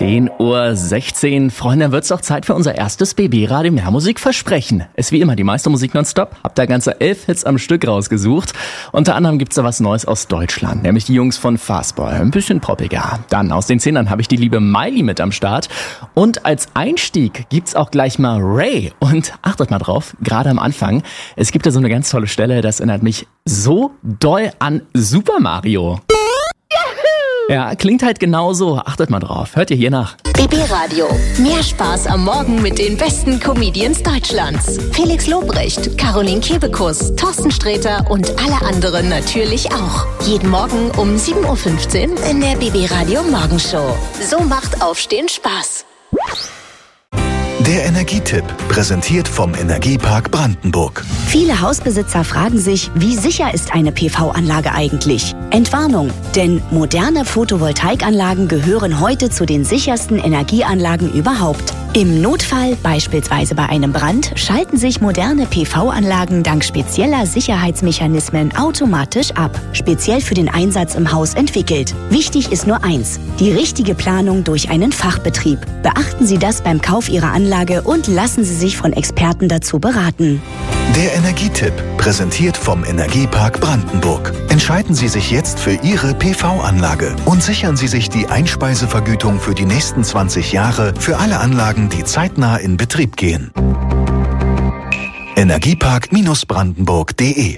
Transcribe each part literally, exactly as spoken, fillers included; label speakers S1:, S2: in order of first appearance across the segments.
S1: zehn Uhr sechzehn. Freunde, dann wird's doch Zeit für unser erstes B B-Radio Mehr Musik versprechen. Ist wie immer die meiste Musik nonstop. Hab da ganze elf Hits am Stück rausgesucht. Unter anderem gibt's da was Neues aus Deutschland, nämlich die Jungs von Fastball. Ein bisschen poppiger. Dann aus den Zehnern habe ich die liebe Miley mit am Start. Und als Einstieg gibt's auch gleich mal Ray. Und achtet mal drauf, gerade am Anfang, es gibt da so eine ganz tolle Stelle, das erinnert mich so doll an Super Mario. Ja, klingt halt genauso. Achtet mal drauf. Hört ihr hier nach.
S2: B B-Radio. Mehr Spaß am Morgen mit den besten Comedians Deutschlands. Felix Lobrecht, Caroline Kebekus, Thorsten Sträter und alle anderen natürlich auch. Jeden Morgen um sieben Uhr fünfzehn in der B B-Radio Morgenshow. So macht Aufstehen Spaß.
S3: Der Energietipp, präsentiert vom Energiepark Brandenburg.
S4: Viele Hausbesitzer fragen sich, wie sicher ist eine P V-Anlage eigentlich? Entwarnung, denn moderne Photovoltaikanlagen gehören heute zu den sichersten Energieanlagen überhaupt. Im Notfall, beispielsweise bei einem Brand, schalten sich moderne P V-Anlagen dank spezieller Sicherheitsmechanismen automatisch ab. Speziell für den Einsatz im Haus entwickelt. Wichtig ist nur eins: die richtige Planung durch einen Fachbetrieb. Beachten Sie das beim Kauf Ihrer Anlage und lassen Sie sich von Experten dazu beraten.
S3: Der Energietipp, präsentiert vom Energiepark Brandenburg. Entscheiden Sie sich jetzt für Ihre P V-Anlage und sichern Sie sich die Einspeisevergütung für die nächsten zwanzig Jahre für alle Anlagen, die zeitnah in Betrieb gehen. Energiepark Brandenburg punkt de.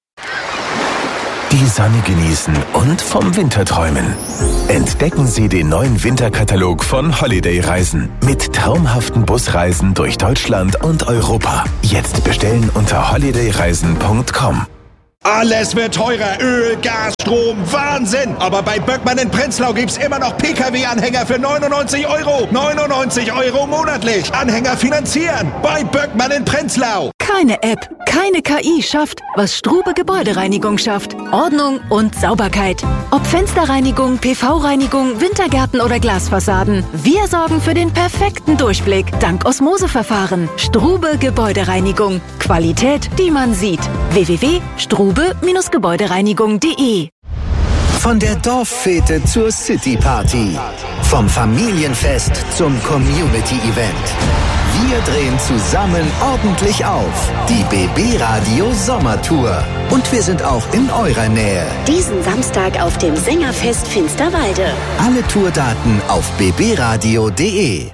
S5: Die Sonne genießen und vom Winter träumen. Entdecken Sie den neuen Winterkatalog von Holiday Reisen mit traumhaften Busreisen durch Deutschland und Europa. Jetzt bestellen unter holiday reisen punkt com.
S6: Alles wird teurer. Öl, Gas, Strom, Wahnsinn. Aber bei Böckmann in Prenzlau gibt's immer noch P K W-Anhänger für neunundneunzig Euro. neunundneunzig Euro monatlich. Anhänger finanzieren. Bei Böckmann in Prenzlau.
S7: Keine App, keine K I schafft, was Strube Gebäudereinigung schafft. Ordnung und Sauberkeit. Ob Fensterreinigung, P V-Reinigung, Wintergärten oder Glasfassaden. Wir sorgen für den perfekten Durchblick. Dank Osmoseverfahren. Strube Gebäudereinigung. Qualität, die man sieht. w w w punkt strube Bindestrich gebäudereinigung punkt de.
S8: Von der Dorffete zur Cityparty. Vom Familienfest zum Community-Event. Wir drehen zusammen ordentlich auf. Die B B-Radio Sommertour. Und wir sind auch in eurer Nähe.
S4: Diesen Samstag auf dem Sängerfest Finsterwalde.
S8: Alle Tourdaten auf b b radio punkt de.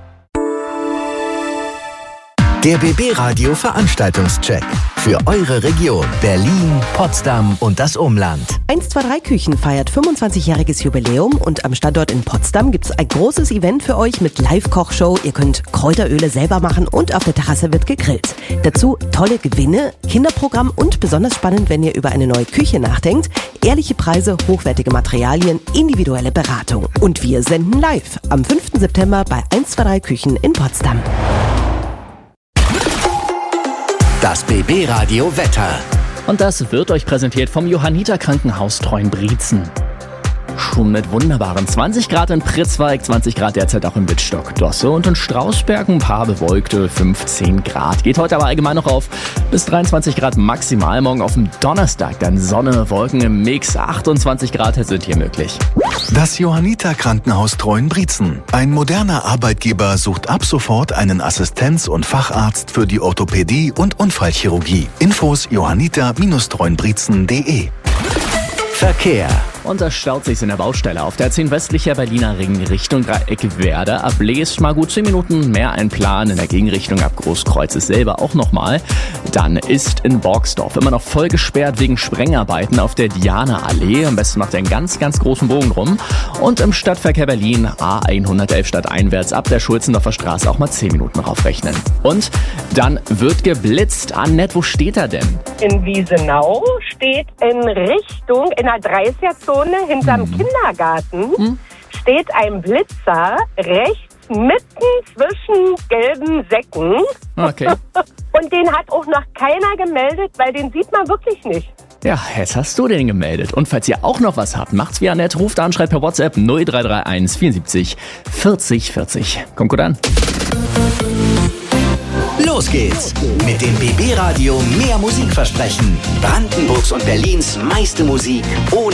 S8: Der B B-Radio Veranstaltungscheck. Für eure Region Berlin, Potsdam und das Umland.
S9: eins zwei drei Küchen feiert fünfundzwanzigjähriges Jubiläum und am Standort in Potsdam gibt es ein großes Event für euch mit Live-Kochshow. Ihr könnt Kräuteröle selber machen und auf der Terrasse wird gegrillt. Dazu tolle Gewinne, Kinderprogramm und besonders spannend, wenn ihr über eine neue Küche nachdenkt, ehrliche Preise, hochwertige Materialien, individuelle Beratung. Und wir senden live am fünften September bei eins zwei drei Küchen in Potsdam.
S8: Das B B-Radio Wetter.
S1: Und das wird euch präsentiert vom Johanniter Krankenhaus Treuenbrietzen. Schon mit wunderbaren zwanzig Grad in Pritzwalk, zwanzig Grad derzeit auch in Wittstock, Dosse und in Strausberg ein paar bewölkte fünfzehn Grad. Geht heute aber allgemein noch auf bis dreiundzwanzig Grad maximal. Morgen auf dem Donnerstag dann Sonne, Wolken im Mix, achtundzwanzig Grad sind hier möglich.
S3: Das Johanniter Krankenhaus Treuenbrietzen. Ein moderner Arbeitgeber sucht ab sofort einen Assistenz- und Facharzt für die Orthopädie und Unfallchirurgie. Infos johanniter Bindestrich treuenbrietzen punkt de.
S8: Verkehr.
S1: Und da staut sich's in der Baustelle. Auf der zehn westlicher Berliner Ring Richtung Dreieck Werder. Ab Lees mal gut zehn Minuten mehr einplanen. In der Gegenrichtung ab Großkreuz ist selber auch nochmal. Dann ist in Borgsdorf immer noch voll gesperrt wegen Sprengarbeiten auf der Diana-Allee. Am besten macht er einen ganz, ganz großen Bogen rum. Und im Stadtverkehr Berlin A hundertelf stadteinwärts ab der Schulzendorfer Straße auch mal zehn Minuten raufrechnen. Und dann wird geblitzt. Annette, wo steht er denn?
S10: In Wiesenau steht in Richtung, in der dreißiger-Zone hinterm hm. Kindergarten, hm? steht ein Blitzer rechts mitten zwischen gelben Säcken.
S1: Okay.
S10: Und den hat auch noch keiner gemeldet, weil den sieht man wirklich nicht.
S1: Ja, jetzt hast du den gemeldet. Und falls ihr auch noch was habt, macht's wie Annette, ruft an, schreibt per WhatsApp null drei drei eins vierundsiebzig vierzig vierzig. Kommt gut an.
S8: Los geht's mit dem B B-Radio Mehr Musik versprechen. Brandenburgs und Berlins meiste Musik ohne